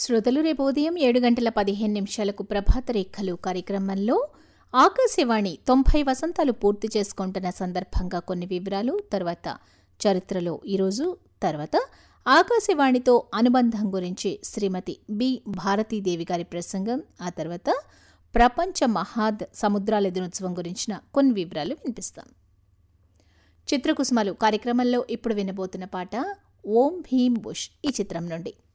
శ్రోతలు రేపు ఉదయం 7:15 ప్రభాత రేఖలు కార్యక్రమంలో ఆకాశవాణి 90 వసంతాలు పూర్తి చేసుకుంటున్న సందర్భంగా కొన్ని వివరాలు, తర్వాత చరిత్రలో ఈరోజు, తర్వాత ఆకాశవాణితో అనుబంధం గురించి శ్రీమతి బి భారతీదేవి గారి ప్రసంగం, ఆ తర్వాత ప్రపంచ సముద్రాల దినోత్సవం గురించిన కొన్ని వివరాలు వినిపిస్తాం. చిత్రకుసుమలు కార్యక్రమంలో ఇప్పుడు వినబోతున్న పాట ఓం భీమ్ బుష్ ఈ చిత్రం నుండి.